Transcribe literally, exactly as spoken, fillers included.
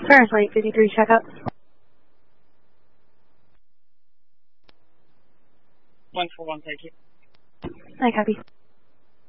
Fahrenheit fifty-three, check up. one four one, thank you. I copy.